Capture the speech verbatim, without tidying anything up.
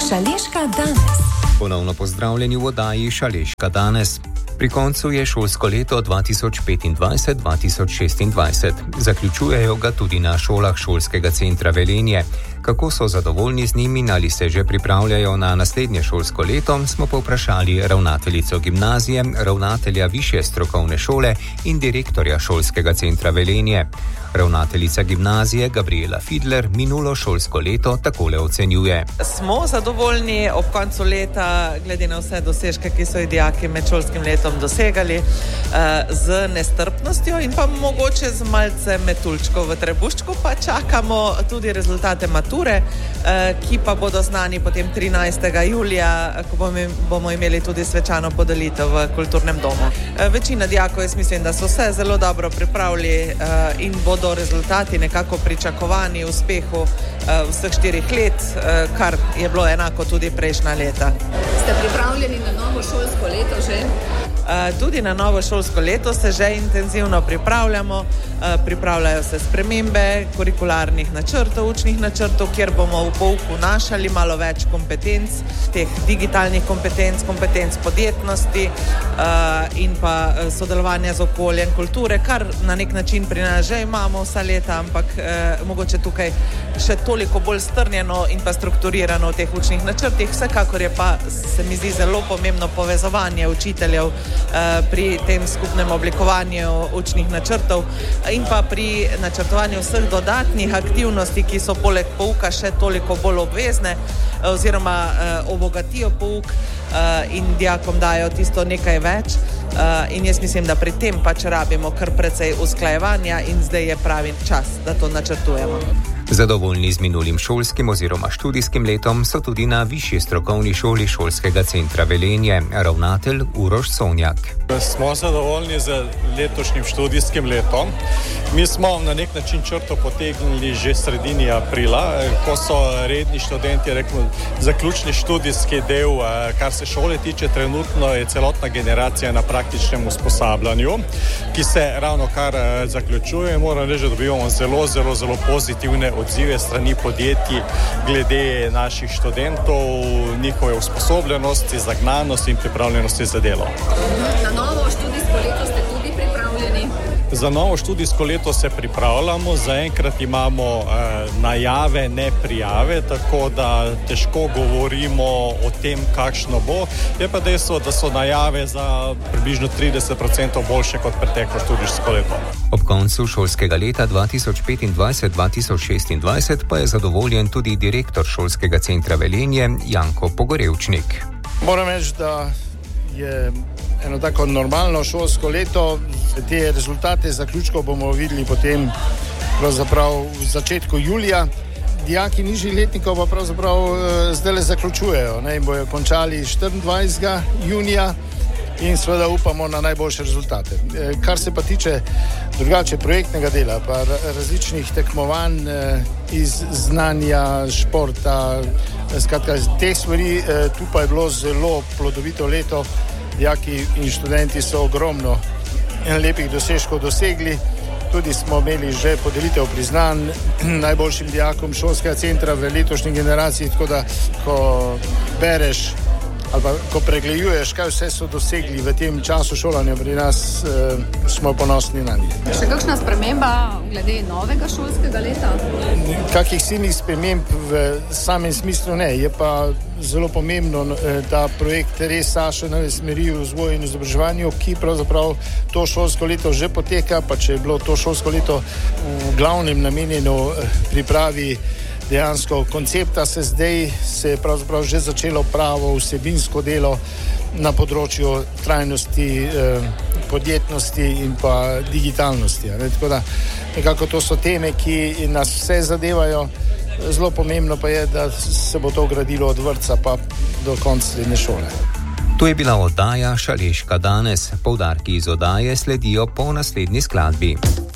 Šaleška danes. Ponovno pozdravljeni v oddaji Šaleška danes. Pri koncu je šolsko leto dva tisoč petindvajset dva tisoč šestindvajset. Zaključujejo ga tudi na šolah šolskega centra Velenje. Kako so zadovoljni z njimi in ali se že pripravljajo na naslednje šolsko leto, smo povprašali ravnateljico gimnazije, ravnatelja višje strokovne šole in direktorja šolskega centra Velenje. Ravnateljica gimnazije Gabriela Fidler minulo šolsko leto takole ocenjuje. Smo zadovoljni ob koncu leta, glede na vse dosežke, ki so jih dijaki med šolskim letom dosegali, z nestrpnostjo in pa mogoče z malce metuljčkov v trebuščku, pa čakamo tudi rezultate mature, ki pa bodo znani potem trinajstega julija, ko bomo imeli tudi svečano podelitev v kulturnem domu. Večina dijakov, jaz mislim, da so se zelo dobro pripravili in bodo rezultati nekako pričakovani uspehu vseh štirih let, kar je bilo enako tudi prejšnja leta. Ste pripravljeni na novo šolsko leto že? Tudi na novo šolsko leto se že intenzivno pripravljamo. Pripravljajo se spremembe kurikularnih načrtov, učnih načrtov, kjer bomo v pouku vnašali malo več kompetenc, teh digitalnih kompetenc, kompetenc podjetnosti in pa sodelovanja z okoljem, kulture, kar na nek način pri nas že imamo vsa leta, ampak mogoče tukaj še toliko bolj strnjeno in pa strukturirano v teh učnih načrtih. Vsekakor je pa, se mi zdi, zelo pomembno povezovanje učiteljev pri tem skupnem oblikovanju učnih načrtov in pa pri načrtovanju vseh dodatnih aktivnosti, ki so poleg pouka še toliko bolj obvezne oziroma obogatijo pouk in dijakom dajo tisto nekaj več. In jaz mislim, da pri tem pač rabimo kar precej usklajevanja in zdaj je pravi čas, da to načrtujemo. Zadovoljni z minulim šolskim oziroma študijskim letom so tudi na višji strokovni šoli šolskega centra Velenje, ravnatelj Uroš Sonjak. Smo zadovoljni z letošnjim študijskim letom. Mi smo na nek način črto potegnili že sredini aprila, ko so redni študenti rekli, zaključni študijski del, kar se šole tiče, trenutno je celotna generacija na praktičnem usposabljanju, ki se ravno kar zaključuje. Moram reči, da dobivamo zelo, zelo, zelo pozitivne odzive strani podjetij glede naših študentov, njihove usposobljenosti, zagnanosti in pripravljenosti za delo. Na novo študijsko leto ste tudi pripravljeni? Za novo študijsko leto se pripravljamo, zaenkrat imamo eh, najave, ne prijave, tako da težko govorimo o tem, kakšno bo. Je pa dejstvo, da so najave za približno trideset procentov boljše kot preteklo študijsko leto. Ob koncu šolskega leta dva tisoč petindvajset dva tisoč šestindvajset pa je zadovoljen tudi direktor šolskega centra Velenje Janko Pogorevčnik. Moram reči, da je eno tako normalno šolsko leto. Te rezultate zaključkov bomo videli potem pravzaprav v začetku julija. Dijaki nižjih letnikov pa pravzaprav zdaj le zaključujejo, ne, in bojo končali štiriindvajsetega junija in seveda upamo na najboljše rezultate. Kar se pa tiče drugače projektnega dela, pa različnih tekmovanj iz znanja, športa, skratka, te stvari, tu pa je bilo zelo plodovito leto. Dijaki in študenti so ogromno lepih dosežkov dosegli. Tudi smo imeli že podelitev priznanj najboljšim dijakom šolskega centra v letošnji generaciji, tako da ko bereš ali pa ko pregleduješ, kaj vse so dosegli v tem času šolanja pri nas, eh, smo ponosni na njih. Še kakšna sprememba glede novega šolskega leta? Kakih silnih sprememb v samem smislu ne, je pa zelo pomembno, da projekt res Saša nove smeri v vzgoju in izobraževanju, ki pravzaprav to šolsko leto že poteka, pa če je bilo to šolsko leto v glavnem namenjeno pripravi dejansko koncepta, se zdaj se je pravzaprav že začelo pravo vsebinsko delo na področju trajnosti, eh, podjetnosti in pa digitalnosti. Ne? Tako da nekako to so teme, ki nas vse zadevajo. Zelo pomembno pa je, da se bo to gradilo od vrtca pa do konca srednje šole. To je bila oddaja Šaleška danes. Poudarki iz oddaje sledijo po naslednji skladbi.